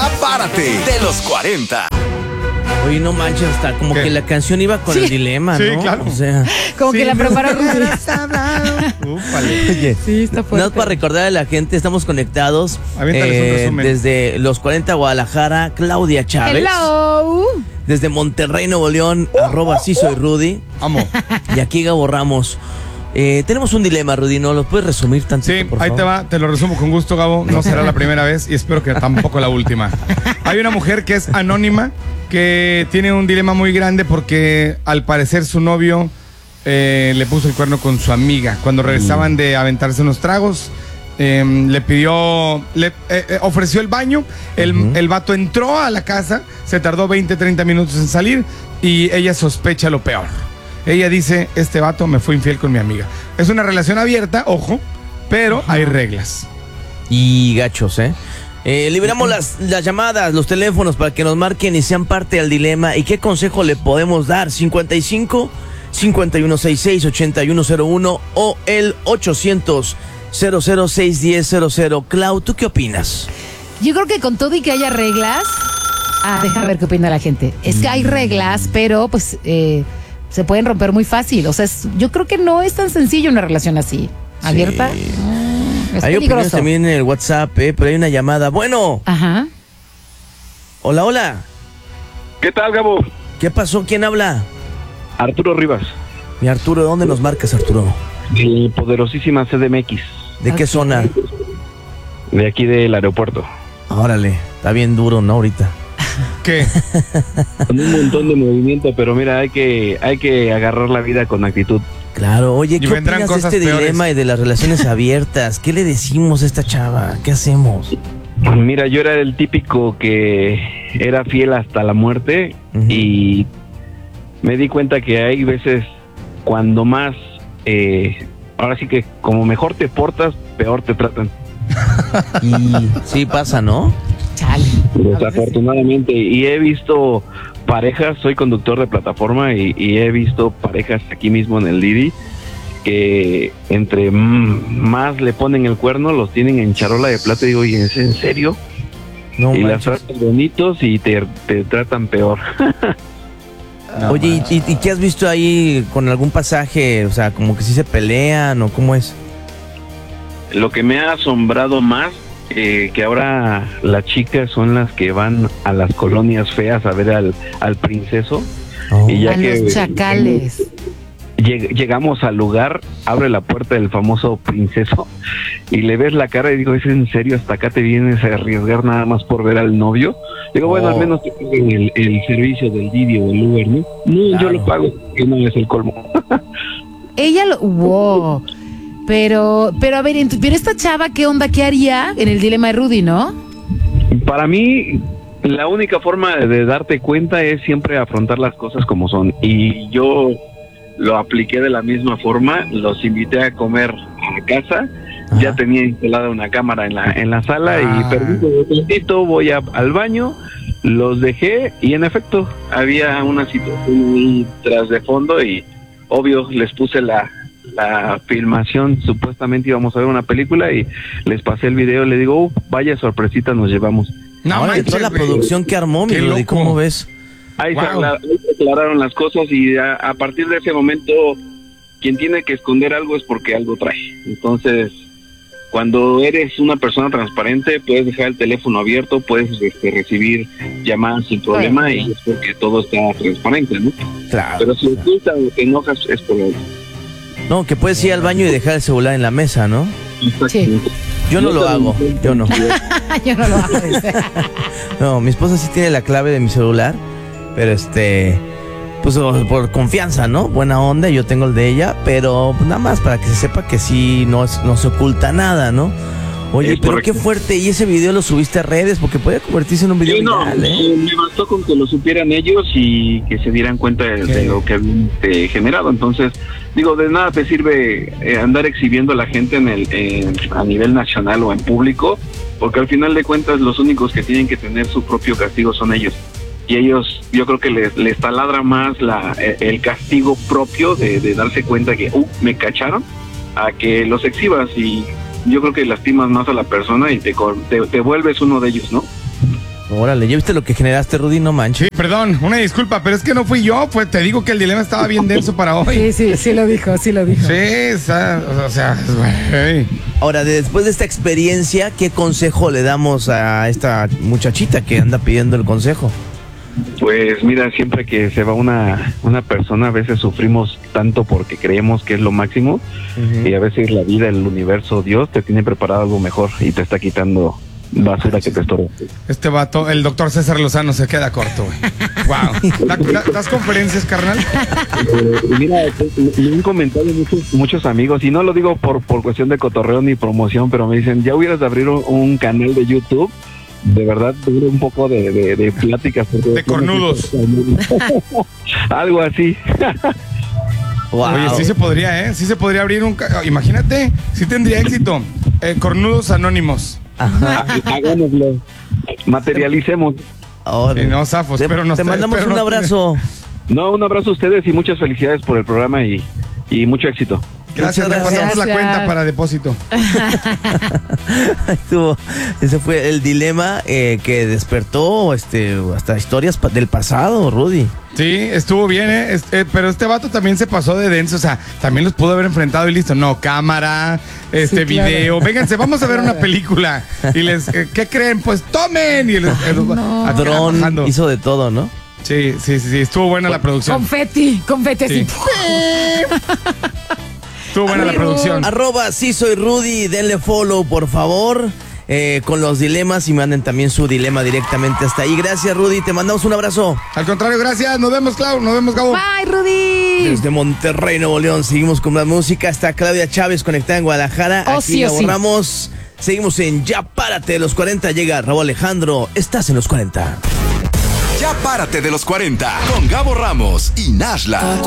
Párate de los 40. Oye, no manches, hasta como que la canción iba con el dilema, ¿no? Sí, claro. O sea, Como que la preparó. oye, Sí, está fuerte. nada más para recordar a la gente, estamos conectados Aviéntales un resumen. desde los 40 Guadalajara, Claudia Chávez. Hello. Desde Monterrey, Nuevo León, @sí soy Rudy. Amo. Y aquí Gabo Ramos. Tenemos un dilema, Rudy, ¿no? ¿Lo puedes resumir tantito, Sí, por ahí favor? te va, te lo resumo con gusto, Gabo. No será la primera vez y espero que tampoco la última. Hay una mujer que es anónima, que tiene un dilema muy grande porque al parecer su novio le puso el cuerno con su amiga. Cuando regresaban de aventarse unos tragos, le pidió, ofreció el baño, el vato entró a la casa, se tardó 20, 30 minutos en salir y ella sospecha lo peor. Ella dice, este vato me fue infiel con mi amiga. Es una relación abierta, ojo, pero hay reglas. Y gachos, ¿eh? Liberamos las llamadas, los teléfonos para que nos marquen y sean parte del dilema. ¿Y qué consejo le podemos dar? 55 5166 8101 o el 800 0061000. Clau, ¿tú qué opinas? Yo creo que con todo y que haya reglas. Deja ver qué opina la gente. Es que hay reglas, pero pues se pueden romper muy fácil. O sea, yo creo que no es tan sencillo una relación así. Abierta. Es Hay opiniones peligroso. también en el WhatsApp, pero hay una llamada. Bueno. Ajá. Hola, hola. ¿Qué tal, Gabo? ¿Qué pasó? ¿Quién habla? Arturo Rivas, Mi Arturo, ¿de dónde nos marcas, Arturo? de poderosísima CDMX, ¿De qué Ok. zona? de aquí del aeropuerto. Órale, está bien duro, ¿no? Ahorita. ¿Qué? Con un montón de movimiento, pero mira, hay que agarrar la vida con actitud. Claro, oye, ¿qué vendrán opinas de cosas este peores. dilema y de las relaciones abiertas? ¿Qué le decimos a esta chava? ¿Qué hacemos? Mira, yo era el típico que era fiel hasta la muerte. Ujú. Y me di cuenta que hay veces cuando más, ahora sí que como mejor te portas, peor te tratan. Y sí pasa, ¿no? Chale. Desafortunadamente, y he visto parejas, soy conductor de plataforma y he visto parejas aquí mismo en el Didi que entre más le ponen el cuerno, los tienen en charola de plata y digo, ¿y es en serio? No Y las manches. tratan bonitos y te tratan peor. Oye, ¿y qué has visto ahí con algún pasaje? O sea, como que sí se pelean o cómo es. Lo que me ha asombrado más, que ahora las chicas son las que van a las colonias feas a ver al princeso. Oh. Y ya A que los chacales. llegamos al lugar, abre la puerta del famoso princeso y le ves la cara y digo, ¿es en serio? ¿Hasta acá te vienes a arriesgar nada más por ver al novio? Digo, bueno, al menos te paguen el servicio del Didi o del Uber, ¿no? No, Claro. yo lo pago, que no es el colmo. Ella lo. Wow. Pero a ver, pero esta chava, ¿qué onda? ¿Qué haría en el dilema de Rudy, no? Para mí, la única forma de darte cuenta es siempre afrontar las cosas como son. Y yo lo apliqué de la misma forma, los invité a comer a casa. Ajá. Ya tenía instalada una cámara en la sala Ah. y permito un momentito, voy al baño, los dejé y en efecto había una situación ahí tras de fondo y obvio les puse la filmación, supuestamente íbamos a ver una película y les pasé el video, le digo, vaya sorpresita nos llevamos. No Ahora, manches, toda la güey. producción que armó, mi Qué Rudy, loco. ¿cómo ves? Ahí Wow. se aclararon las cosas y a partir de ese momento quien tiene que esconder algo es porque algo trae. Entonces, cuando eres una persona transparente, puedes dejar el teléfono abierto, puedes recibir llamadas sin problema y es porque todo está transparente, ¿no? Claro. Pero si ocultas o te enojas es por algo. No, que puedes ir al baño y dejar el celular en la mesa, ¿no? Sí. Yo no lo hago, yo no. Yo no lo hago. dice. No, mi esposa sí tiene la clave de mi celular, pero pues por confianza, ¿no? Buena onda, yo tengo el de ella, pero pues, nada más para que se sepa que sí no se oculta nada, ¿no? Oye, Es pero correcto. qué fuerte, y ese video lo subiste a redes porque puede convertirse en un video Sí, no, viral, ¿eh? me bastó con que lo supieran ellos y que se dieran cuenta de lo que habían generado. Entonces, digo, de nada te sirve andar exhibiendo a la gente a nivel nacional o en público, porque al final de cuentas los únicos que tienen que tener su propio castigo son ellos. Y ellos, yo creo que les taladra más el castigo propio de darse cuenta que, me cacharon, a que los exhibas y yo creo que lastimas más a la persona y te vuelves uno de ellos, ¿no? Órale, ¿ya viste lo que generaste, Rudy? No manches. Sí, perdón, una disculpa, pero es que no fui yo, pues te digo que el dilema estaba bien denso para hoy. Sí lo dijo. Sí, o sea, güey. Ahora, después de esta experiencia, ¿qué consejo le damos a esta muchachita que anda pidiendo el consejo? Pues mira, siempre que se va una persona, a veces sufrimos tanto porque creemos que es lo máximo, y a veces la vida, el universo, Dios te tiene preparado algo mejor y te está quitando basura que te estorba. Este vato, el doctor César Lozano se queda corto, güey. Wow. ¿Das conferencias, carnal? Mira, me han comentado muchos amigos, y no lo digo por cuestión de cotorreo ni promoción, pero me dicen, ya hubieras de abrir un canal de YouTube. De verdad, tuve un poco de pláticas. De cornudos. Algo así. Wow. Oye, sí se podría, ¿eh? Sí se podría abrir imagínate, sí tendría éxito. Cornudos Anónimos. Hagámoslo. Materialicemos. Órale. Sí, no, zafos, te pero no te sé, mandamos pero un no abrazo. No, un abrazo a ustedes y muchas felicidades por el programa y mucho éxito. Gracias, Muchas le pasamos la gracias. cuenta para depósito. Ese fue el dilema que despertó hasta historias del pasado, Rudy. Sí, estuvo bien, pero este vato también se pasó de denso, o sea, también los pudo haber enfrentado y listo. No, cámara, Sí, video, vénganse, vamos a ver una película. Y ¿qué creen? Pues tomen. Y acá Dron bajando. hizo de todo, ¿no? Sí, estuvo buena la producción. Confeti así. Sí. Estuvo buena la producción. @sí soy Rudy, denle follow por favor, con los dilemas, y manden también su dilema directamente hasta ahí. Gracias, Rudy, te mandamos un abrazo. Al contrario, gracias, nos vemos, Clau, nos vemos, Gabo. Bye, Rudy. Desde Monterrey, Nuevo León, seguimos con la música. Está Claudia Chávez conectada en Guadalajara. Oh, Aquí sí, la oh, sí. borramos. Seguimos en Ya Párate de los 40. Llega Raúl Alejandro. Estás en los 40. Ya párate de los 40 con Gabo Ramos y Nashla.